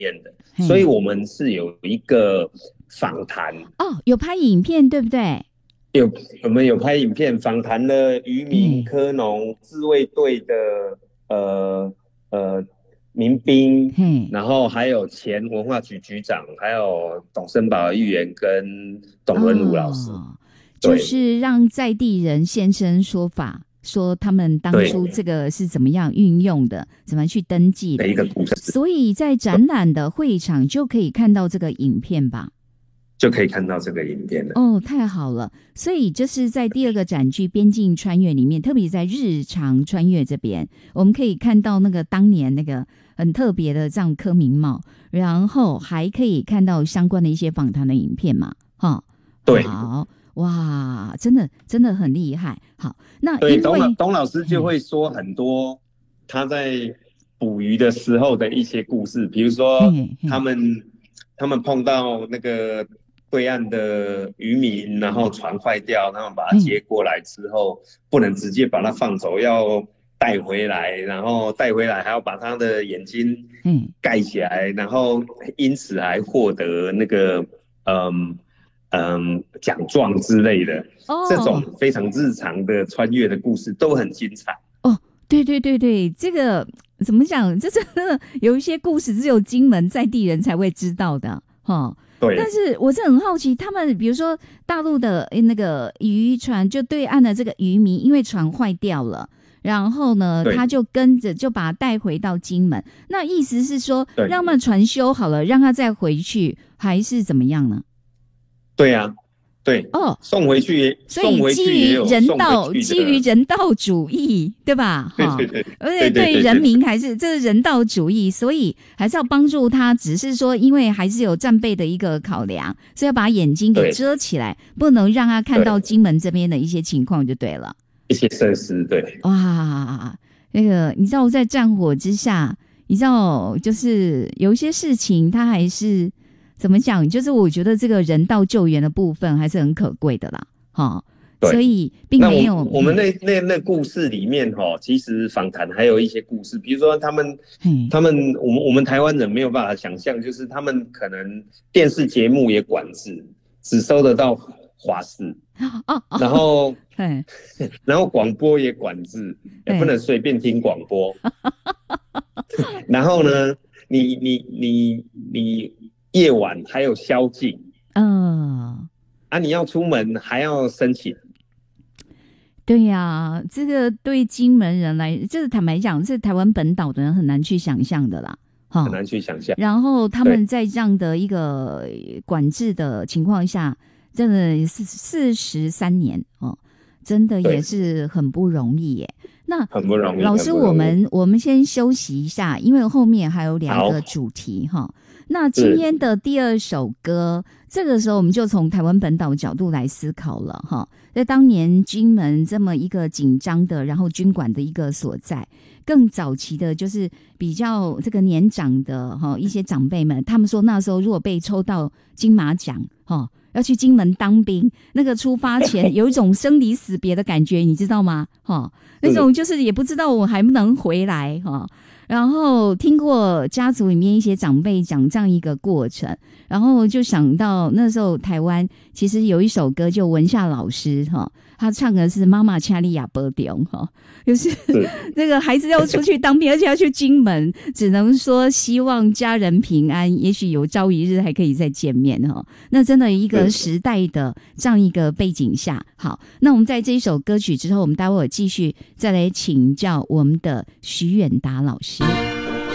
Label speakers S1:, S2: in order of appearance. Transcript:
S1: 面的，所以我们是有一个访谈
S2: 有拍影片对不对？
S1: 我们有拍影片访谈了渔民、科农、自卫队的民兵，然后还有前文化局局长，还有董森宝议员跟董伦儒老师，
S2: 就是让在地人现身说法，说他们当初这个是怎么样运用的，怎么去登记的
S1: 一个故事。
S2: 所以在展览的会场就可以看到这个影片吧？
S1: 就可以看到这个影片了。
S2: 太好了！所以就是在第二个展区边境穿越里面，特别在日常穿越这边，我们可以看到那个当年那个很特别的这样科名帽，然后还可以看到相关的一些访谈的影片嘛，
S1: 对，
S2: 好哇，真的很厉害。好，那
S1: 对董老师就会说很多他在捕鱼的时候的一些故事，比如说他们碰到那个对岸的渔民，然后船坏掉，他们把它接过来之后，不能直接把它放走，要带回来，然后带回来还要把他的眼睛盖起来，然后因此还获得那个奖状之类的，这种非常日常的穿越的故事都很精彩。
S2: 对对对对，这个怎么讲？这真的有一些故事只有金门在地人才会知道的
S1: 对，
S2: 但是我是很好奇，他们比如说大陆的那个渔船，就对岸的这个渔民，因为船坏掉了，然后呢，他就跟着就把他带回到金门。那意思是说，让他们船修好了，让他再回去，还是怎么样呢？
S1: 对啊。对送回去，
S2: 所以基于人道主义，对吧？
S1: 对，
S2: 而且对人民还是这是人道主义，所以还是要帮助他。只是说，因为还是有战备的一个考量，所以要把眼睛给遮起来，不能让他看到金门这边的一些情况就对了。
S1: 一些设施，对。
S2: 哇，那个你知道，在战火之下，你知道，就是有一些事情，它还是。怎么讲？就是我觉得这个人道救援的部分还是很可贵的啦，所以并没有。
S1: 我们那故事里面其实访谈还有一些故事，比如说他们我们台湾人没有办法想象，就是他们可能电视节目也管制，只收得到华视，然后广播也管制，也不能随便听广播。然后呢，你夜晚还有宵禁，你要出门还要申请。
S2: 对呀，这个对金门人来，这坦白讲，这台湾本岛的人很难去想象的啦，
S1: 很难去想象。
S2: 然后他们在这样的一个管制的情况下，真的是43年真的也是很不容易耶。那
S1: 很不容易。
S2: 老师，我们先休息一下，因为后面还有2个主题那今天的第2首歌，这个时候我们就从台湾本岛角度来思考了在当年金门这么一个紧张的，然后军管的一个所在，更早期的就是比较这个年长的一些长辈们，他们说那时候如果被抽到金马奖要去金门当兵，那个出发前有一种生离死别的感觉，你知道吗？那种就是也不知道我还不能回来然后听过家族里面一些长辈讲这样一个过程，然后就想到那时候台湾其实有一首歌，就文夏老师他唱的是妈妈掐利亚波丢就是那个孩子要出去当兵，而且要去金门，只能说希望家人平安，也许有朝一日还可以再见面那真的一个时代的这样一个背景下，好，那我们在这一首歌曲之后，我们待会儿继续再来请教我们的徐远达老师。